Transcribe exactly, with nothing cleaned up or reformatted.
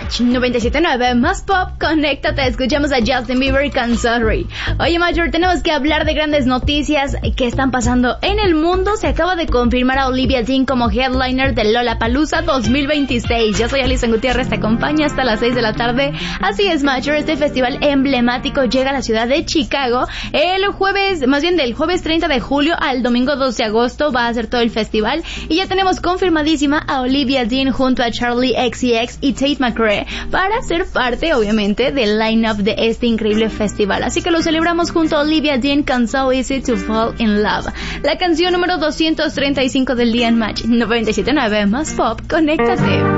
Match noventa y siete punto nueve más pop, conéctate, escuchamos a Justin Bieber con Sorry. Oye, Major, tenemos que hablar de grandes noticias que están pasando en el mundo. Se acaba de confirmar a Olivia Dean como headliner de Lollapalooza dos mil veintiséis. Yo soy Alison Gutiérrez, te acompaño hasta las seis de la tarde. Así es, Major, este festival emblemático llega a la ciudad de Chicago el jueves, más bien del jueves treinta de julio al domingo dos de agosto va a ser todo el festival. Y ya tenemos confirmadísima a Olivia Dean junto a Charlie X C X y Tate McRae para ser parte, obviamente, del line-up de este increíble festival. Así que lo celebramos junto a Olivia Dean con So Easy to Fall in Love. La canción número doscientos treinta y cinco del día en Match noventa y siete punto nueve más pop, conéctate.